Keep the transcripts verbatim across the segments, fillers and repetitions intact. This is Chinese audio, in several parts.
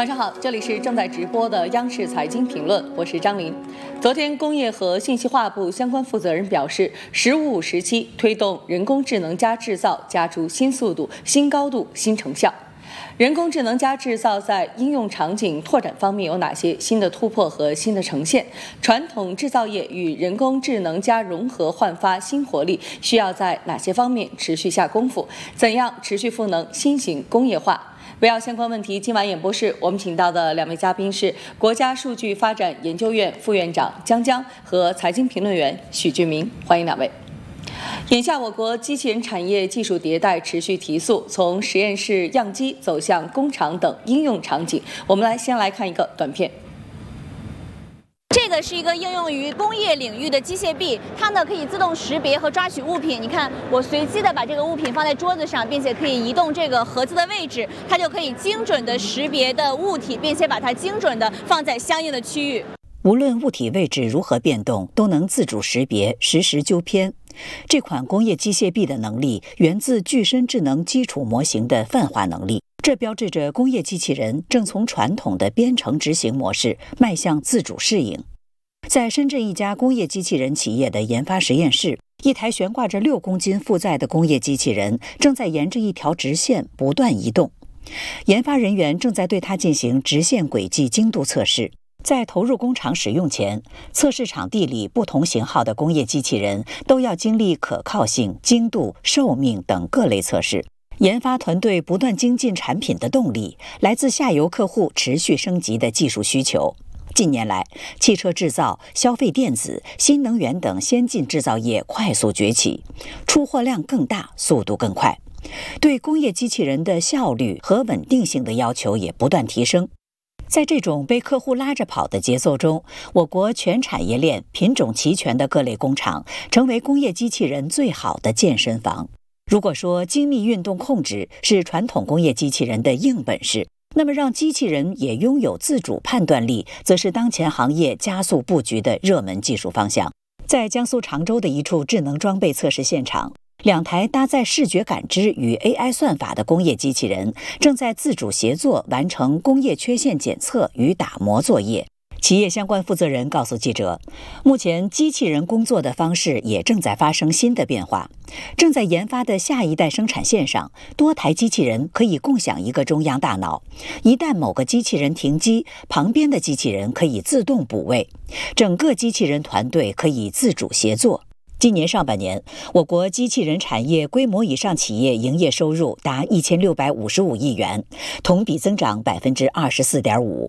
晚上好，这里是正在直播的央视财经评论，我是张琳。昨天，工业和信息化部相关负责人表示，“十五五”时期推动人工智能加制造加出新速度、新高度、新成效。人工智能加制造在应用场景拓展方面有哪些新的突破和新的呈现？传统制造业与人工智能加融合焕发新活力，需要在哪些方面持续下功夫？怎样持续赋能新型工业化？围绕相关问题，今晚演播室我们请到的两位嘉宾是国家数据发展研究院副院长江江和财经评论员许俊明，欢迎两位。眼下，我国机器人产业技术迭代持续提速，从实验室样机走向工厂等应用场景。我们来先来看一个短片。 这个是一个应用于工业领域的机械臂，它呢可以自动识别和抓取物品。你看，我随机的把这个物品放在桌子上，并且可以移动这个盒子的位置，它就可以精准的识别的物体，并且把它精准的放在相应的区域。 无论物体位置如何变动，都能自主识别，实时纠偏。这款工业机械臂的能力源自具身智能基础模型的泛化能力，这标志着工业机器人正从传统的编程执行模式迈向自主适应。在深圳一家工业机器人企业的研发实验室，一台悬挂着六公斤负载的工业机器人正在沿着一条直线不断移动。研发人员正在对它进行直线轨迹精度测试。在投入工厂使用前，测试场地里不同型号的工业机器人都要经历可靠性、精度、寿命等各类测试。研发团队不断精进产品的动力，来自下游客户持续升级的技术需求。近年来，汽车制造、消费电子、新能源等先进制造业快速崛起，出货量更大，速度更快，对工业机器人的效率和稳定性的要求也不断提升。在这种被客户拉着跑的节奏中，我国全产业链品种齐全的各类工厂成为工业机器人最好的健身房。如果说精密运动控制是传统工业机器人的硬本事，那么让机器人也拥有自主判断力，则是当前行业加速布局的热门技术方向。在江苏常州的一处智能装备测试现场，两台搭载视觉感知与 A I 算法的工业机器人正在自主协作完成工业缺陷检测与打磨作业。企业相关负责人告诉记者，目前机器人工作的方式也正在发生新的变化。正在研发的下一代生产线上，多台机器人可以共享一个中央大脑。一旦某个机器人停机，旁边的机器人可以自动补位，整个机器人团队可以自主协作。今年上半年，我国机器人产业规模以上企业营业收入达一千六百五十五亿元，同比增长百分之二十四点五。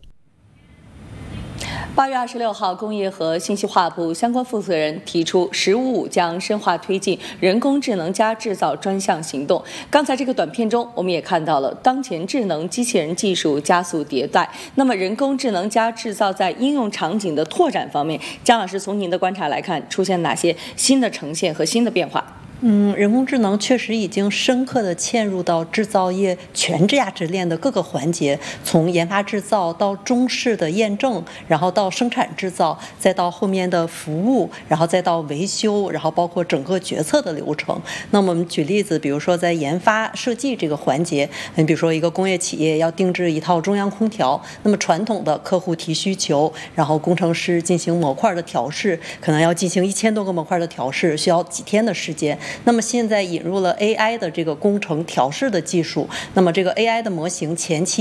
八月二十六号，工业和信息化部相关负责人提出“十五五”将深化推进人工智能加制造专项行动。刚才这个短片中，我们也看到了当前智能机器人技术加速迭代。那么，人工智能加制造在应用场景的拓展方面，姜老师从您的观察来看，出现哪些新的呈现和新的变化？ 嗯，人工智能确实已经深刻地嵌入到制造业全价值链的各个环节，从研发制造到中试的验证，然后到生产制造，再到后面的服务，然后再到维修，然后包括整个决策的流程。那么我们举例子，比如说在研发设计这个环节，你比如说一个工业企业要定制一套中央空调，那么传统的客户提需求，然后工程师进行模块的调试，可能要进行一千多个模块的调试，需要几天的时间。那么现在引入了 A I 的这个工程调试的技术，那么这个 A I 的模型前期